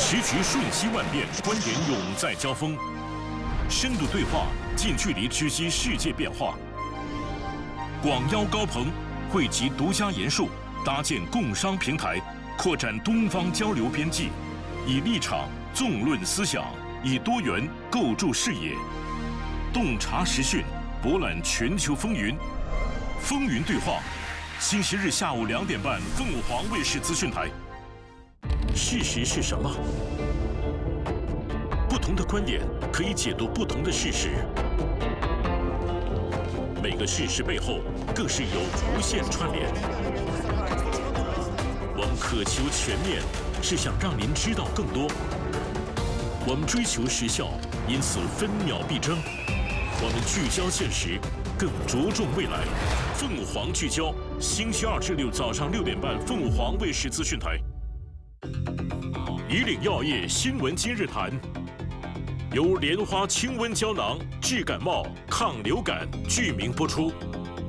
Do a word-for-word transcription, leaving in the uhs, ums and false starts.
时局瞬息万变，观点永在交锋，深度对话，近距离知悉世界变化。广邀高朋，汇集独家研述，搭建共商平台，扩展东方交流边际，以立场纵论思想，以多元构筑视野，洞察时讯，博览全球风云。风云对话，星期日下午两点半，凤凰卫视资讯台。事实是什么？不同的观点可以解读不同的事实，每个事实背后更是有无限串联。我们渴求全面，是想让您知道更多。我们追求时效，因此分秒必争。我们聚焦现实，更着重未来。凤凰聚焦，星期二至六早上六点半，凤凰卫视资讯台。以岭药业新闻今日谈，由莲花清瘟胶囊治感冒、抗流感剧名播出。